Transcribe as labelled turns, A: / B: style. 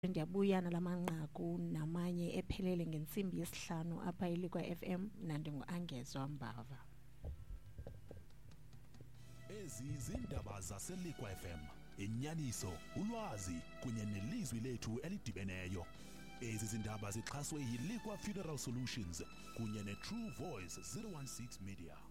A: Ndiyabuya nalamanqaku namanye ephelele ngensimbi yesihlanu apha iLikwa FM nandi nguAngezwa Mbava.
B: Ezi zindaba zaseLikwa FM, inyaniso, ulwazi kunye nelizwi lethu elidibeneyo. Ezi zindaba zixhaswe yiLikwa Funeral Solutions kunye neTrue Voice 016 Media.